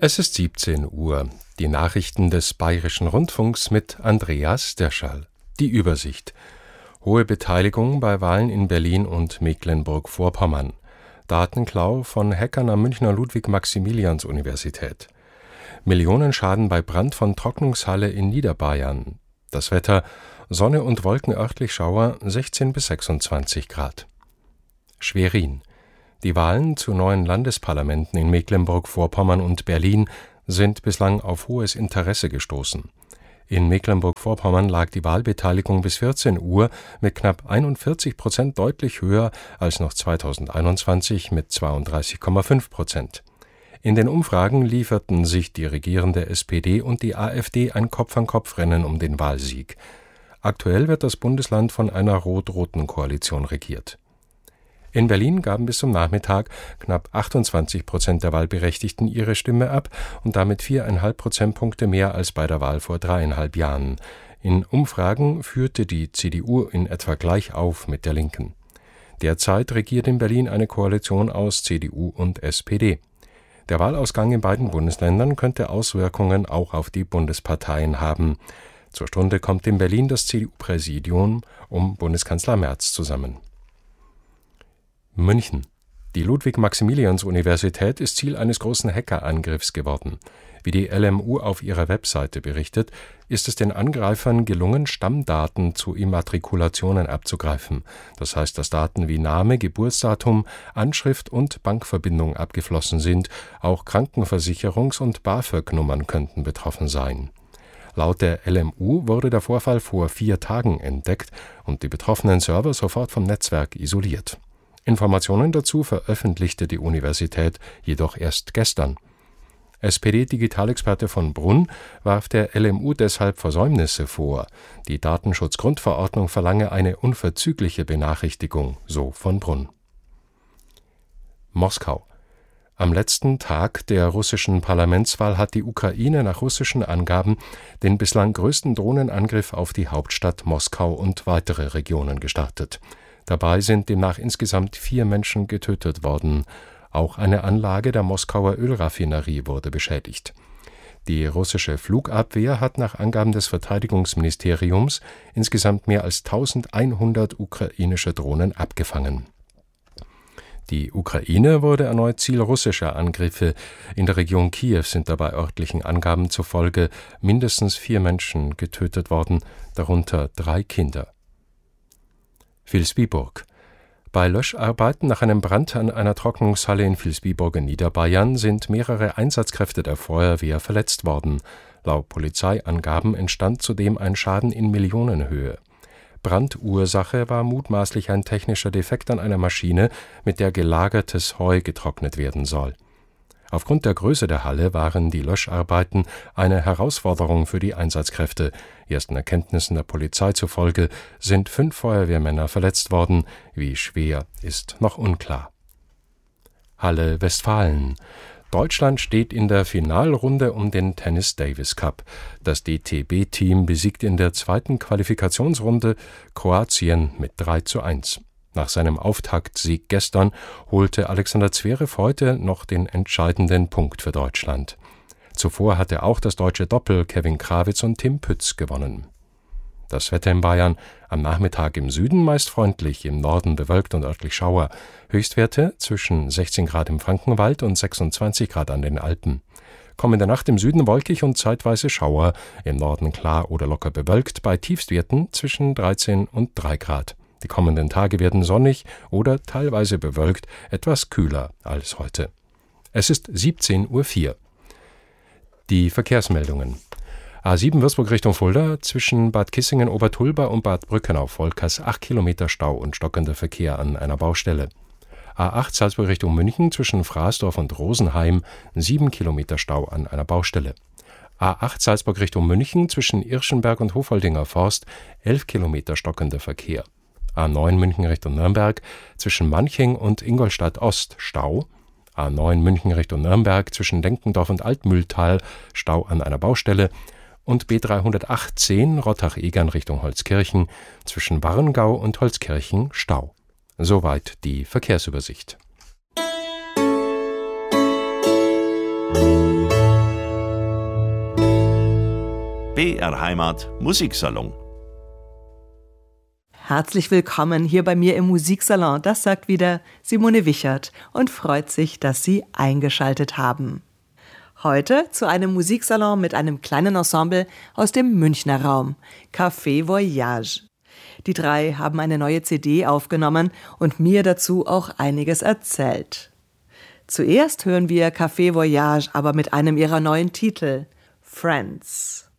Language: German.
Es ist 17 Uhr. Die Nachrichten des Bayerischen Rundfunks mit Andreas Derschall. Die Übersicht. Hohe Beteiligung bei Wahlen in Berlin und Mecklenburg-Vorpommern. Datenklau von Hackern am Münchner Ludwig-Maximilians-Universität. Millionenschaden bei Brand von Trocknungshalle in Niederbayern. Das Wetter: Sonne und Wolken, örtlich Schauer, 16 bis 26 Grad. Schwerin. Die Wahlen zu neuen Landesparlamenten in Mecklenburg-Vorpommern und Berlin sind bislang auf hohes Interesse gestoßen. In Mecklenburg-Vorpommern lag die Wahlbeteiligung bis 14 Uhr mit knapp 41% deutlich höher als noch 2021 mit 32,5%. In den Umfragen lieferten sich die regierende SPD und die AfD ein Kopf-an-Kopf-Rennen um den Wahlsieg. Aktuell wird das Bundesland von einer rot-roten Koalition regiert. In Berlin gaben bis zum Nachmittag knapp 28% der Wahlberechtigten ihre Stimme ab und damit 4,5 Prozentpunkte mehr als bei der Wahl vor 3,5 Jahren. In Umfragen führte die CDU in etwa gleich auf mit der Linken. Derzeit regiert in Berlin eine Koalition aus CDU und SPD. Der Wahlausgang in beiden Bundesländern könnte Auswirkungen auch auf die Bundesparteien haben. Zur Stunde kommt in Berlin das CDU-Präsidium um Bundeskanzler Merz zusammen. München. Die Ludwig-Maximilians-Universität ist Ziel eines großen Hackerangriffs geworden. Wie die LMU auf ihrer Webseite berichtet, ist es den Angreifern gelungen, Stammdaten zu Immatrikulationen abzugreifen. Das heißt, dass Daten wie Name, Geburtsdatum, Anschrift und Bankverbindung abgeflossen sind. Auch Krankenversicherungs- und BAföG-Nummern könnten betroffen sein. Laut der LMU wurde der Vorfall vor 4 Tagen entdeckt und die betroffenen Server sofort vom Netzwerk isoliert. Informationen dazu veröffentlichte die Universität jedoch erst gestern. SPD-Digitalexperte von Brunn warf der LMU deshalb Versäumnisse vor. Die Datenschutzgrundverordnung verlange eine unverzügliche Benachrichtigung, so von Brunn. Moskau. Am letzten Tag der russischen Parlamentswahl hat die Ukraine nach russischen Angaben den bislang größten Drohnenangriff auf die Hauptstadt Moskau und weitere Regionen gestartet. Dabei sind demnach insgesamt 4 Menschen getötet worden. Auch eine Anlage der Moskauer Ölraffinerie wurde beschädigt. Die russische Flugabwehr hat nach Angaben des Verteidigungsministeriums insgesamt mehr als 1100 ukrainische Drohnen abgefangen. Die Ukraine wurde erneut Ziel russischer Angriffe. In der Region Kiew sind dabei örtlichen Angaben zufolge mindestens 4 Menschen getötet worden, darunter 3 Kinder. Vilsbiburg. Bei Löscharbeiten nach einem Brand an einer Trocknungshalle in Vilsbiburg in Niederbayern sind mehrere Einsatzkräfte der Feuerwehr verletzt worden. Laut Polizeiangaben entstand zudem ein Schaden in Millionenhöhe. Brandursache war mutmaßlich ein technischer Defekt an einer Maschine, mit der gelagertes Heu getrocknet werden soll. Aufgrund der Größe der Halle waren die Löscharbeiten eine Herausforderung für die Einsatzkräfte. Ersten Erkenntnissen der Polizei zufolge sind 5 Feuerwehrmänner verletzt worden. Wie schwer, ist noch unklar. Halle Westfalen. Deutschland steht in der Finalrunde um den Tennis Davis Cup. Das DTB-Team besiegt in der zweiten Qualifikationsrunde Kroatien mit 3:1. Nach seinem Auftaktsieg gestern holte Alexander Zverev heute noch den entscheidenden Punkt für Deutschland. Zuvor hatte auch das deutsche Doppel Kevin Krawitz und Tim Pütz gewonnen. Das Wetter in Bayern: am Nachmittag im Süden meist freundlich, im Norden bewölkt und örtlich Schauer. Höchstwerte zwischen 16 Grad im Frankenwald und 26 Grad an den Alpen. Kommende Nacht im Süden wolkig und zeitweise Schauer, im Norden klar oder locker bewölkt, bei Tiefstwerten zwischen 13 und 3 Grad. Die kommenden Tage werden sonnig oder teilweise bewölkt, etwas kühler als heute. Es ist 17:04 Uhr. Die Verkehrsmeldungen. A7 Würzburg Richtung Fulda, zwischen Bad Kissingen-Obertulba und Bad Brückenau-Volkers 8 Kilometer Stau und stockender Verkehr an einer Baustelle. A8 Salzburg Richtung München, zwischen Fraßdorf und Rosenheim 7 Kilometer Stau an einer Baustelle. A8 Salzburg Richtung München, zwischen Irschenberg und Hofoldinger Forst 11 Kilometer stockender Verkehr. A9 München Richtung Nürnberg, zwischen Manching und Ingolstadt Ost Stau. A9 München Richtung Nürnberg, zwischen Denkendorf und Altmühltal Stau an einer Baustelle. Und B318 Rottach-Egern Richtung Holzkirchen, zwischen Warngau und Holzkirchen Stau. Soweit die Verkehrsübersicht. BR Heimat Musiksalon. Herzlich willkommen hier bei mir im Musiksalon. Das sagt wieder Simone Wichert und freut sich, dass Sie eingeschaltet haben. Heute zu einem Musiksalon mit einem kleinen Ensemble aus dem Münchner Raum, Café Voyage. Die drei haben eine neue CD aufgenommen und mir dazu auch einiges erzählt. Zuerst hören wir Café Voyage aber mit einem ihrer neuen Titel, Friends.